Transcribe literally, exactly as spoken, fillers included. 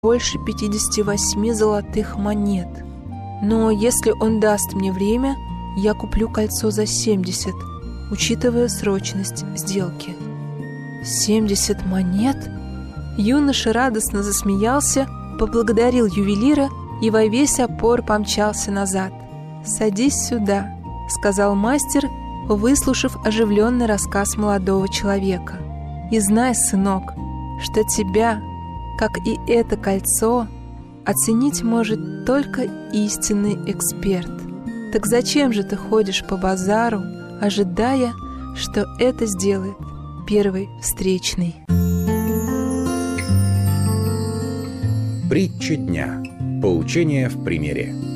больше пятидесяти восьми золотых монет. Но если он даст мне время, я куплю кольцо за семьдесят, учитывая срочность сделки». «Семьдесят монет?» Юноша радостно засмеялся, поблагодарил ювелира и во весь опор помчался назад. «Садись сюда», — сказал мастер, выслушав оживленный рассказ молодого человека. «И знай, сынок, что тебя, как и это кольцо, оценить может только истинный эксперт. Так зачем же ты ходишь по базару, ожидая, что это сделает первый встречный?» Притча дня. Поучение в примере.